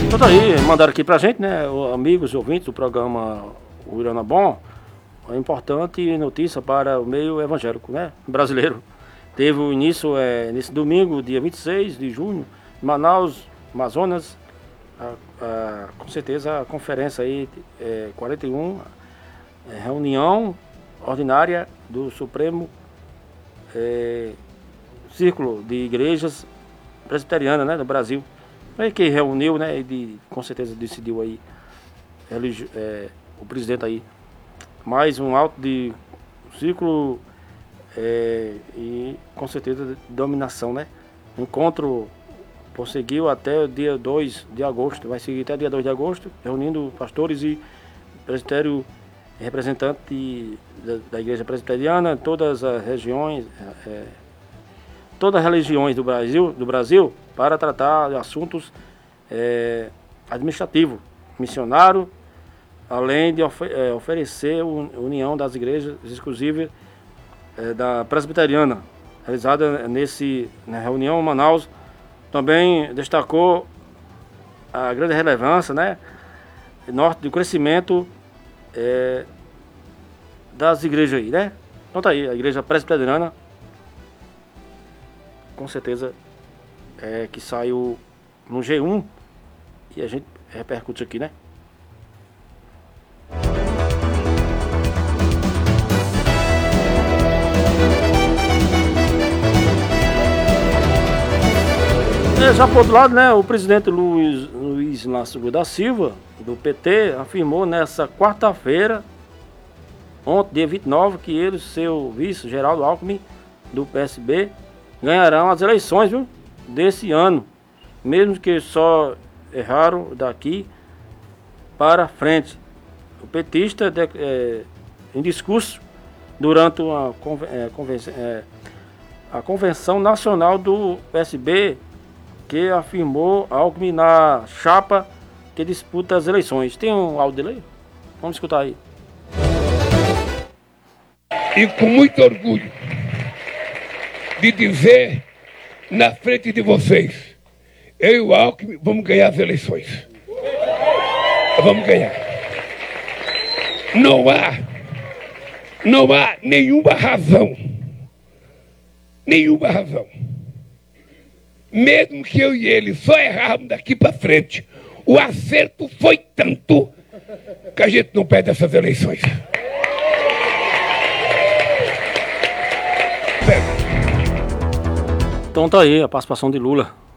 Então tá aí, mandaram aqui pra gente, né, amigos e ouvintes do programa O Irana Bom, uma importante notícia para o meio evangélico, né, brasileiro. Teve o início nesse domingo, dia 26 de junho, em Manaus, Amazonas, com certeza a conferência aí, 41, reunião ordinária do Supremo Círculo de Igrejas Presbiterianas, né, do Brasil. Aí que reuniu, né, e com certeza decidiu aí, o presidente aí, mais um auto de círculo e com certeza de dominação, né. O encontro prosseguiu até o dia 2 de agosto, vai seguir até o dia 2 de agosto, reunindo pastores e presbitério, representantes da Igreja Presbiteriana, todas as regiões, todas as religiões do Brasil, para tratar de assuntos administrativos, missionário, além de oferecer união das igrejas exclusivas da Presbiteriana, realizada na reunião em Manaus. Também destacou a grande relevância, né, do crescimento das igrejas aí, né? Então tá aí, a Igreja Presbiteriana, com certeza, que saiu no G1 e a gente repercute aqui, né? Já por outro lado, né, o presidente Luiz Inácio Lula da Silva, do PT, afirmou nessa quarta-feira, ontem, dia 29, que ele e seu vice, Geraldo Alckmin, do PSB, ganharão as eleições, viu, desse ano, mesmo que só erraram daqui para frente. O petista, em discurso durante a Convenção Nacional do PSB, que afirmou Alckmin na chapa que disputa as eleições. Tem um áudio dele aí? Vamos escutar aí. E com muito orgulho de dizer na frente de vocês, eu e o Alckmin vamos ganhar as eleições. Vamos ganhar. Não há nenhuma razão. Mesmo que eu e ele só errarmos daqui para frente, o acerto foi tanto que a gente não perde essas eleições. Então tá aí a participação de Lula.